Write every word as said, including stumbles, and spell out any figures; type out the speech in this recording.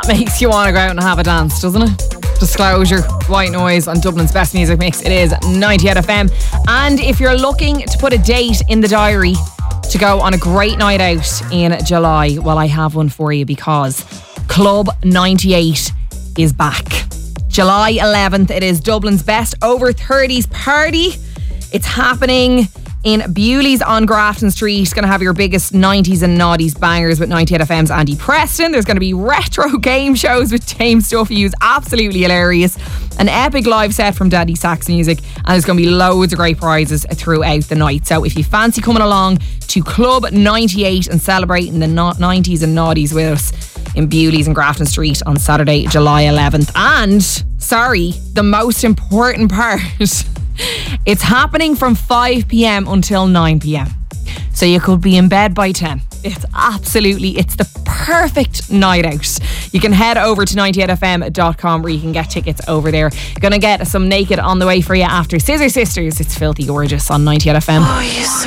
makes you want to go out and have a dance, doesn't it? Disclosure, White Noise on Dublin's best music mix. It is ninety-eight F M. And if you're looking to put a date in the diary to go on a great night out in July, well, I have one for you, because Club ninety-eight is back. July eleventh, it is Dublin's best over thirties party. It's happening in Bewley's on Grafton Street. It's going to have your biggest nineties and noughties bangers with ninety-eight F M's Andy Preston. There's going to be retro game shows with James Duffy, who's absolutely hilarious. An epic live set from Daddy Sax Music. And there's going to be loads of great prizes throughout the night. So if you fancy coming along to Club ninety-eight and celebrating the nineties and noughties with us in Bewley's and Grafton Street on Saturday, July eleventh. And, sorry, the most important part... It's happening from five p.m. until nine p.m. So you could be in bed by ten. It's absolutely, it's the perfect night out. You can head over to ninety-eight F M dot com where you can get tickets over there. You're going to get some Naked on the way for you after Scissor Sisters. It's filthy gorgeous on ninety-eight F M. Oh,